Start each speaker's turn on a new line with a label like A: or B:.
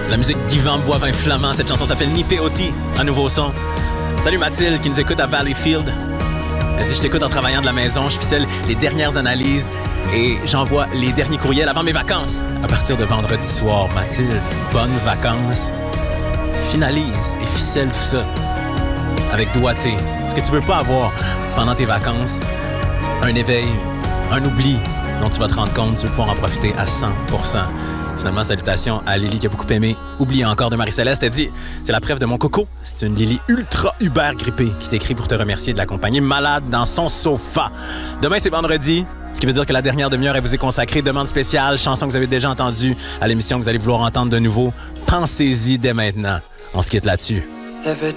A: La musique d'Yvan Boivin Flamand. Cette chanson s'appelle Nipeoti, un nouveau son. Salut Mathilde qui nous écoute à Valleyfield. Elle dit « Je t'écoute en travaillant de la maison, je ficelle les dernières analyses et j'envoie les derniers courriels avant mes vacances. À partir de vendredi soir, Mathilde, bonnes vacances. Finalise et ficelle tout ça avec doigté. Ce que tu veux pas avoir pendant tes vacances, un éveil, un oubli dont tu vas te rendre compte, tu vas pouvoir en profiter à 100%. Finalement, salutations à Lily qui a beaucoup aimé. Oublié encore de Marie-Céleste. Elle dit « C'est la preuve de mon coco. C'est une Lily ultra uber grippée qui t'écrit pour te remercier de l'accompagner malade dans son sofa. Demain, c'est vendredi. Ce qui veut dire que la dernière demi-heure, elle vous est consacrée. Demande spéciale, chanson que vous avez déjà entendue à l'émission que vous allez vouloir entendre de nouveau. Pensez-y dès maintenant. On se quitte là-dessus.
B: Ça fait